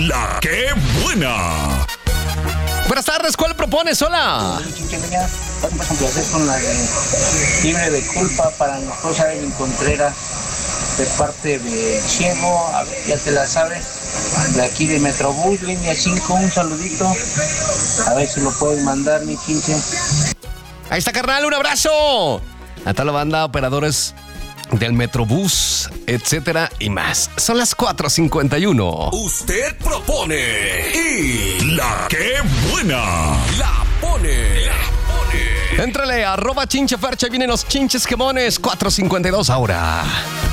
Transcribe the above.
La que buena. Buenas tardes, ¿cuál propones? Hola. Vamos a complacer con la de Libre de Culpa para mi esposa Evelyn Contreras, de parte de Ciego. A ver, ya te la sabes, de aquí de Metrobús, línea 5. Un saludito, a ver si lo pueden mandar, mi 15. Ahí está, carnal, un abrazo a toda la banda, operadores del Metrobús, etcétera y más. Son las 4:51. Usted propone y la que buena la pone. Éntrale, @chincheferche, vienen los chinches quemones. 4:52 ahora.